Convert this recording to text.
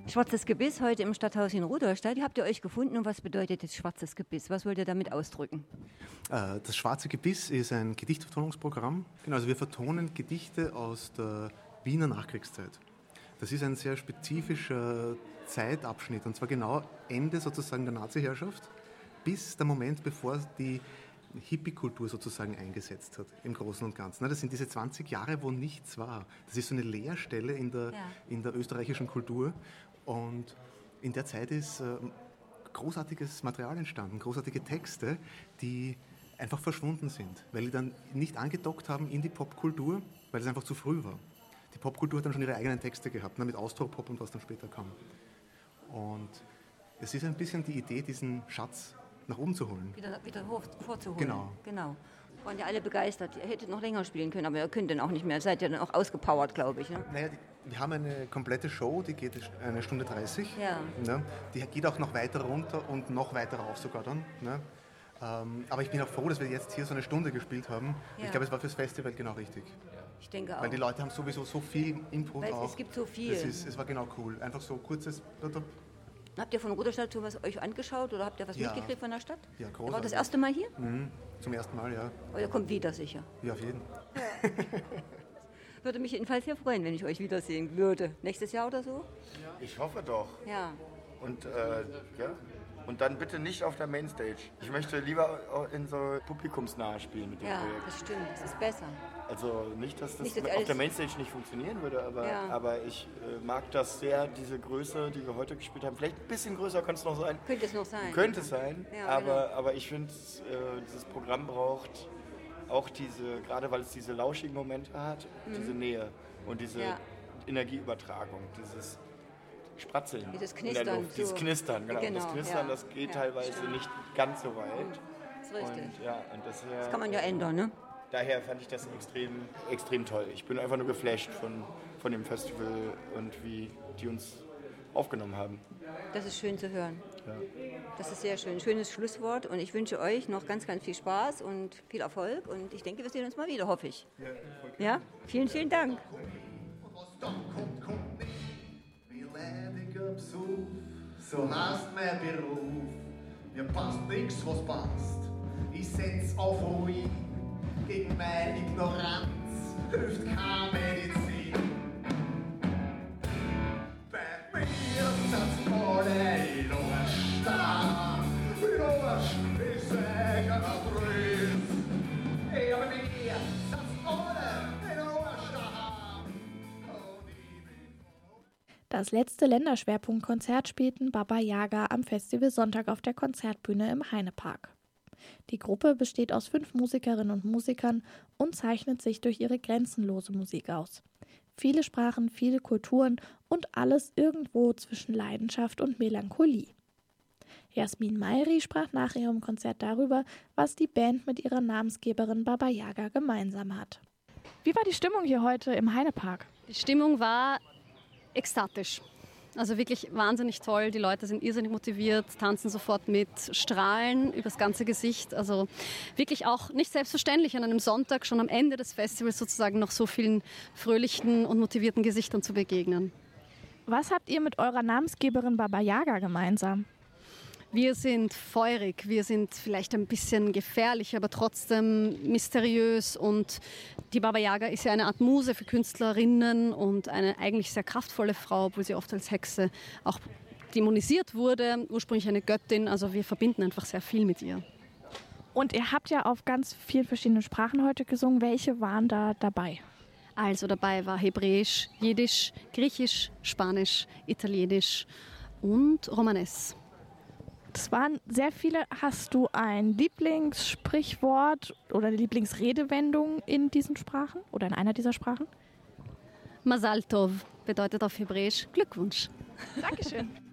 Schwarzes Gebiss heute im Stadthaus in Rudolstadt. Habt ihr euch gefunden und was bedeutet jetzt Schwarzes Gebiss? Was wollt ihr damit ausdrücken? Das Schwarze Gebiss ist ein Gedichtvertonungsprogramm. Genau, also wir vertonen Gedichte aus der Wiener Nachkriegszeit. Das ist ein sehr spezifischer Zeitabschnitt und zwar genau Ende sozusagen der Nazi-Herrschaft bis der Moment, bevor die Hippie-Kultur sozusagen eingesetzt hat, im Großen und Ganzen. Das sind diese 20 Jahre, wo nichts war. Das ist so eine Leerstelle in der österreichischen Kultur. Und in der Zeit ist großartiges Material entstanden, großartige Texte, die einfach verschwunden sind, weil die dann nicht angedockt haben in die Popkultur, weil es einfach zu früh war. Die Popkultur hat dann schon ihre eigenen Texte gehabt, mit Austropop und was dann später kam. Und es ist ein bisschen die Idee, diesen Schatz nach oben zu holen. Wieder vorzuholen. Genau. Waren ja alle begeistert. Ihr hättet noch länger spielen können, aber ihr könnt dann auch nicht mehr. Ihr seid ja dann auch ausgepowert, glaube ich. Ne? Naja, wir haben eine komplette Show, die geht 1 Stunde 30. Ja. Ne? Die geht auch noch weiter runter und noch weiter rauf sogar dann. Ne? Aber ich bin auch froh, dass wir jetzt hier so eine Stunde gespielt haben. Ja. Ich glaube, es war fürs Festival genau richtig. Ich denke auch. Weil die Leute haben sowieso so viel Input auch. Es gibt so viel. Es war genau cool. Einfach so kurzes... Habt ihr von Rudolstadt was euch angeschaut oder habt ihr was mitgekriegt von der Stadt? Ja, großartig. Ihr wart das erste Mal hier? Zum ersten Mal, ja. Aber ihr kommt wieder sicher? Ja, auf jeden. Würde mich jedenfalls sehr freuen, wenn ich euch wiedersehen würde. Nächstes Jahr oder so? Ich hoffe doch. Ja. Und dann bitte nicht auf der Mainstage. Ich möchte lieber in so publikumsnahe spielen mit dem Projekt. Ja, das stimmt. Das ist besser. Also nicht, dass das auf der Mainstage nicht funktionieren würde, aber ich mag das sehr, diese Größe, die wir heute gespielt haben. Vielleicht ein bisschen größer könnte es noch sein. Könnte es noch sein. Könnte es sein, ja, aber ich finde, dieses Programm braucht auch gerade weil es diese lauschigen Momente hat, diese Nähe und diese Energieübertragung, dieses Spratzeln. Dieses Knistern. In der Luft. Dieses Knistern, genau. Das Knistern, das geht teilweise nicht ganz so weit. Das ist richtig. Und das kann man ja ändern, ne? Daher fand ich das extrem toll. Ich bin einfach nur geflasht von dem Festival und wie die uns aufgenommen haben. Das ist schön zu hören. Ja. Das ist sehr schön. Schönes Schlusswort und ich wünsche euch noch ganz, ganz viel Spaß und viel Erfolg und ich denke, wir sehen uns mal wieder, hoffe ich. Ja? Vielen, vielen Dank. So heißt mein Beruf. Mir passt nix, was passt. Ich setz auf Ruin. Gegen meine Ignoranz hilft keine Medizin. Bei mir sitzen alle in Oberstadt. In Oberstadt ist sicher ein Brief. Hey, aber mir sitzen alle in Oberstadt. Das letzte Länderschwerpunktkonzert spielten Baba Yaga am Festival Sonntag auf der Konzertbühne im Heinepark. Die Gruppe besteht aus 5 Musikerinnen und Musikern und zeichnet sich durch ihre grenzenlose Musik aus. Viele Sprachen, viele Kulturen und alles irgendwo zwischen Leidenschaft und Melancholie. Jasmin Mayri sprach nach ihrem Konzert darüber, was die Band mit ihrer Namensgeberin Baba Yaga gemeinsam hat. Wie war die Stimmung hier heute im Heinepark? Die Stimmung war ekstatisch. Also wirklich wahnsinnig toll. Die Leute sind irrsinnig motiviert, tanzen sofort mit, strahlen übers ganze Gesicht. Also wirklich auch nicht selbstverständlich an einem Sonntag, schon am Ende des Festivals sozusagen noch so vielen fröhlichen und motivierten Gesichtern zu begegnen. Was habt ihr mit eurer Namensgeberin Baba Yaga gemeinsam? Wir sind feurig, wir sind vielleicht ein bisschen gefährlich, aber trotzdem mysteriös. Und die Baba Yaga ist ja eine Art Muse für Künstlerinnen und eine eigentlich sehr kraftvolle Frau, obwohl sie oft als Hexe auch dämonisiert wurde. Ursprünglich eine Göttin, also wir verbinden einfach sehr viel mit ihr. Und ihr habt ja auf ganz vielen verschiedenen Sprachen heute gesungen. Welche waren da dabei? Also dabei war Hebräisch, Jiddisch, Griechisch, Spanisch, Italienisch und Romanes. Das waren sehr viele. Hast du ein Lieblingssprichwort oder eine Lieblingsredewendung in diesen Sprachen oder in einer dieser Sprachen? Mazal Tov bedeutet auf Hebräisch Glückwunsch. Dankeschön.